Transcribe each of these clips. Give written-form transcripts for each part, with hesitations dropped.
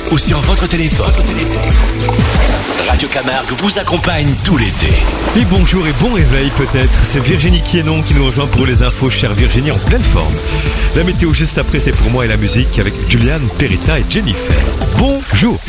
ou sur votre téléphone. Radio Camargue vous accompagne tout l'été. Et bonjour et bon réveil peut-être. C'est Virginie Quienon qui nous rejoint pour les infos. Chère Virginie, en pleine forme. La météo juste après, c'est pour moi et la musique avec Juliane, Perita et Jennifer. Bonjour.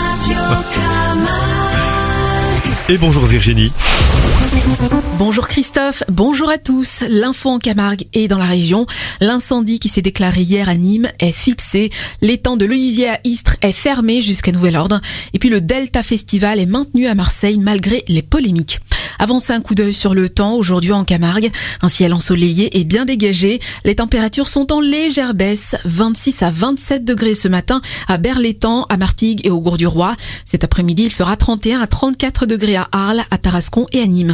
Et bonjour Virginie. Bonjour Christophe, bonjour à tous. L'info en Camargue et dans la région. L'incendie qui s'est déclaré hier à Nîmes est fixé. L'étang de l'Olivier à Istres est fermé jusqu'à nouvel ordre. Et puis le Delta Festival est maintenu à Marseille malgré les polémiques. Avancez un coup d'œil sur le temps aujourd'hui en Camargue. Un ciel ensoleillé et bien dégagé. Les températures sont en légère baisse. 26 à 27 degrés ce matin à Berlétan, à Martigues et au Gour-du-Roi. Cet après-midi, il fera 31 à 34 degrés à Arles, à Tarascon et à Nîmes.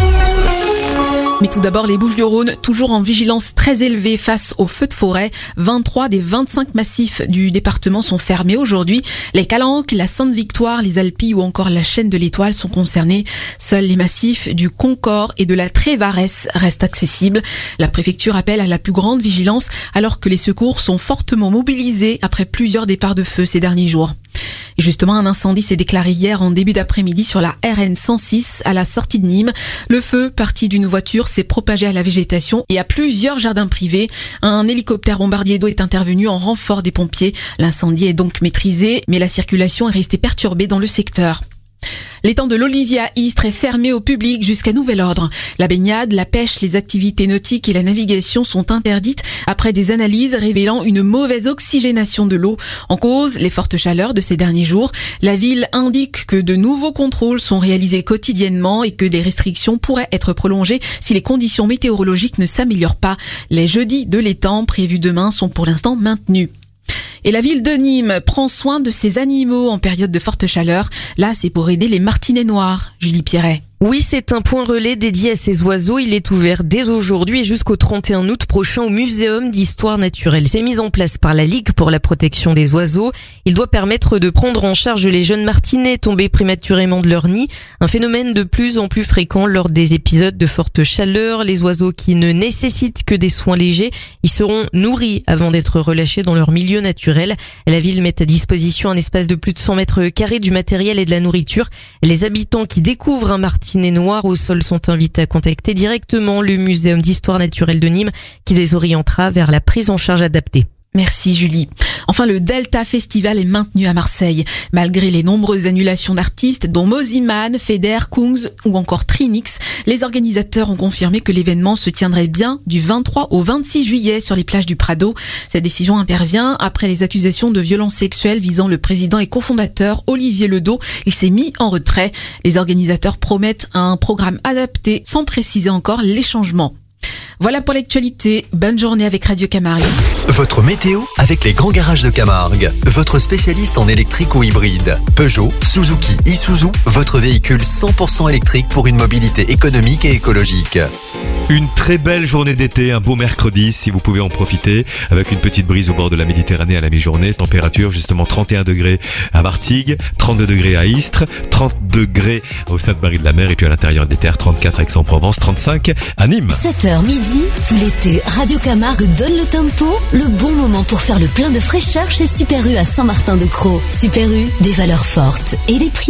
Mais tout d'abord, les Bouches-du-Rhône, toujours en vigilance très élevée face aux feux de forêt. 23 des 25 massifs du département sont fermés aujourd'hui. Les Calanques, la Sainte-Victoire, les Alpilles ou encore la chaîne de l'Étoile sont concernés. Seuls les massifs du Concors et de la Trévaresse restent accessibles. La préfecture appelle à la plus grande vigilance alors que les secours sont fortement mobilisés après plusieurs départs de feu ces derniers jours. Et justement, un incendie s'est déclaré hier en début d'après-midi sur la RN 106 à la sortie de Nîmes. Le feu, parti d'une voiture, s'est propagé à la végétation et à plusieurs jardins privés. Un hélicoptère bombardier d'eau est intervenu en renfort des pompiers. L'incendie est donc maîtrisé, mais la circulation est restée perturbée dans le secteur. L'étang de l'Olivier à Istres est fermé au public jusqu'à nouvel ordre. La baignade, la pêche, les activités nautiques et la navigation sont interdites après des analyses révélant une mauvaise oxygénation de l'eau. En cause, les fortes chaleurs de ces derniers jours. La ville indique que de nouveaux contrôles sont réalisés quotidiennement et que des restrictions pourraient être prolongées si les conditions météorologiques ne s'améliorent pas. Les jeudis de l'étang prévus demain sont pour l'instant maintenus. Et la ville de Nîmes prend soin de ses animaux en période de forte chaleur. Là, c'est pour aider les martinets noirs. Julie Pierret. Oui, c'est un point relais dédié à ces oiseaux. Il est ouvert dès aujourd'hui et jusqu'au 31 août prochain au Muséum d'Histoire Naturelle. C'est mis en place par la Ligue pour la protection des oiseaux. Il doit permettre de prendre en charge les jeunes martinets tombés prématurément de leur nid. Un phénomène de plus en plus fréquent lors des épisodes de forte chaleur. Les oiseaux qui ne nécessitent que des soins légers, ils seront nourris avant d'être relâchés dans leur milieu naturel. La ville met à disposition un espace de plus de 100 mètres carrés, du matériel et de la nourriture. Les habitants qui découvrent un martinet noirs au sol sont invités à contacter directement le Muséum d'Histoire Naturelle de Nîmes qui les orientera vers la prise en charge adaptée. Merci Julie. Enfin, le Delta Festival est maintenu à Marseille. Malgré les nombreuses annulations d'artistes, dont Moziman, Feder, Kungs ou encore Trinix, les organisateurs ont confirmé que l'événement se tiendrait bien du 23 au 26 juillet sur les plages du Prado. Cette décision intervient après les accusations de violences sexuelles visant le président et cofondateur Olivier Ledo. Il s'est mis en retrait. Les organisateurs promettent un programme adapté sans préciser encore les changements. Voilà pour l'actualité. Bonne journée avec Radio Camargue. Votre météo avec les grands garages de Camargue. Votre spécialiste en électrique ou hybride. Peugeot, Suzuki, Isuzu, votre véhicule 100% électrique pour une mobilité économique et écologique. Une très belle journée d'été, un beau mercredi si vous pouvez en profiter, avec une petite brise au bord de la Méditerranée à la mi-journée. Température justement 31 degrés à Martigues, 32 degrés à Istres, 30 degrés au Sainte-Marie-de-la-Mer et puis à l'intérieur des terres, 34 à Aix-en-Provence, 35 à Nîmes. 7h midi, tout l'été, Radio Camargue donne le tempo, le bon moment pour faire le plein de fraîcheur chez Super U à Saint-Martin-de-Crau. Super U, des valeurs fortes et des prix